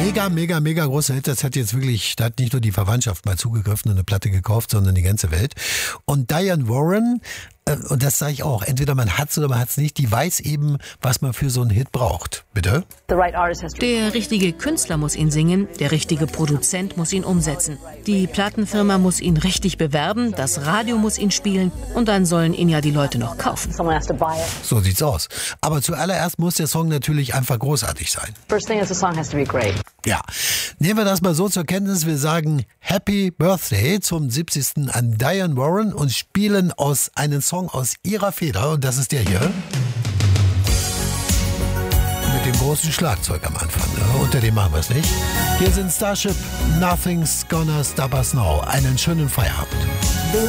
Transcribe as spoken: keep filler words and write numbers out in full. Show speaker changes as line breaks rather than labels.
Mega, mega, mega großer Hit. Das hat jetzt wirklich, da hat nicht nur die Verwandtschaft mal zugegriffen und eine Platte gekauft, sondern die ganze Welt. Und Diane Warren, äh, und das sage ich auch, entweder man hat's oder man hat's nicht, die weiß eben, was man für so einen Hit braucht. Bitte?
Der richtige Künstler muss ihn singen, der richtige Produzent muss ihn umsetzen. Die Plattenfirma muss ihn richtig bewerben, das Radio muss ihn spielen und dann sollen ihn ja die Leute noch kaufen.
So sieht's aus. Aber zuallererst muss der Song natürlich einfach großartig sein. Ja, nehmen wir das mal so zur Kenntnis. Wir sagen Happy Birthday zum siebzigsten an Diane Warren und spielen aus einen Song aus ihrer Feder. Und das ist der hier. Mit dem großen Schlagzeug am Anfang. Ne? Unter dem machen wir es nicht. Hier sind Starship, Nothing's Gonna Stop Us Now. Einen schönen Feierabend.